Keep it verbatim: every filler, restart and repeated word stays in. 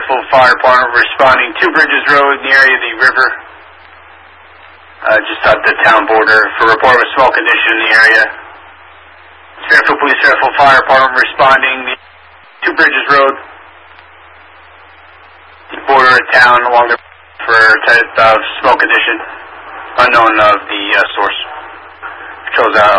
Fairfield Fire Department responding Two Bridges Road in the area of the river, uh, just at the town border, for report of small condition in the area. Fairfield Police, Fairfield Fire Department responding Two Bridges Road, the border of town along the for type of smoke condition, unknown of the uh, source. Patrols out.